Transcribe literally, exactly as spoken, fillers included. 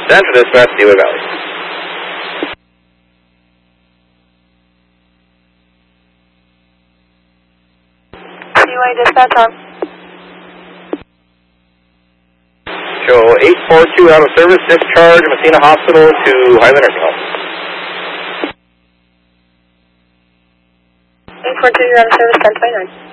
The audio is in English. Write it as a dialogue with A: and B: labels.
A: Central Dispatch, Seaway Valley.
B: Seaway Dispatch on.
A: Show eight four two out of service, discharge Messina Hospital to Highland Nursing Home.
B: eight four two, you're out of service, ten twenty-nine.